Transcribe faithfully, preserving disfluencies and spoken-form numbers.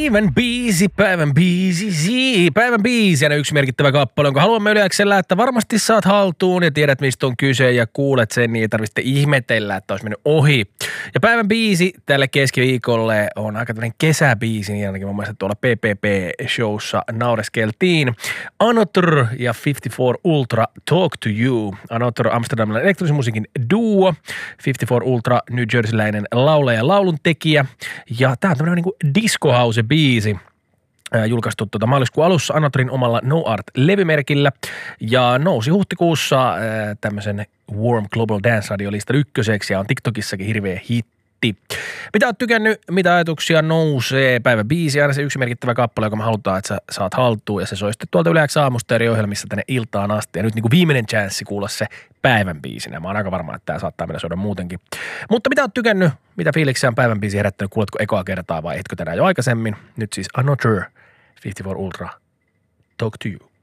Päivän biisi, päivän biisi, päivän biisi. Ja yksi merkittävä kappale, jonka haluamme yleäksellä, että varmasti saat haltuun ja tiedät, mistä on kyse ja kuulet sen, niin ei tarvitse ihmetellä, että olisi mennyt ohi. Ja päivän biisi tälle keskiviikolle on aika tämmöinen kesäbiisi, niin ainakin mun mielestä tuolla P P P-showssa naureskeltiin. Another ja viisikymmentäneljä Ultra Talk to You. Another amsterdamilainen elektronisen musiikin duo. viisikymmentäneljä Ultra New Jerseyläinen laulaja ja lauluntekijä. Ja tää on tämmöinen niinku disco house biisi. Julkaistu tuota maaliskuun alussa Anotterin omalla No Art-levymerkillä ja nousi huhtikuussa äh, tämmöisen Warm Global Dance Radio-listan ykköseksi ja on TikTokissakin hirveä hitti. Mitä oot tykännyt, mitä ajatuksia nousee? Päivän biisi, aina se yksi merkittävä kappale, joka me halutaan, että sä saat haltuun ja se soi sitten tuolta Yle X aamusta eri ohjelmissa tänne iltaan asti. Ja nyt niin kuin viimeinen chanssi kuulla se päivän biisinä. Mä oon aika varma, että tää saattaa mennä soida muutenkin. Mutta mitä oot tykännyt, mitä fiiliksiä on päivän biisi herättänyt? Kuuletko ekoa kertaa vai etkö tänään jo aikaisemmin? Nyt siis Another viisikymmentäneljä Ultra Talk to You.